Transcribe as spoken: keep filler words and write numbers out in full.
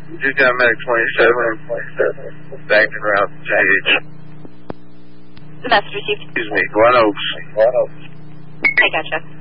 Two down medic twenty-seven, back to route J H. The message received. Excuse me, Glen Oaks. Glen Oaks. I gotcha.